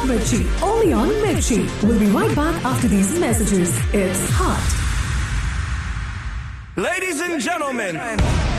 Mirchi. Only on Mirchi. We'll be right back after these messages. It's hot. Ladies and gentlemen,